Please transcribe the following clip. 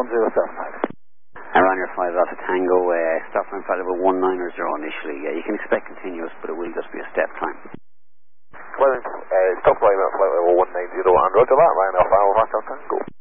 And on your 5 Alpha Tango, stop line flight level 190 initially. You can expect continuous, but it will just be a step climb. Well, stop line at flight level 190 and roger that, Ryan Alpha Tango.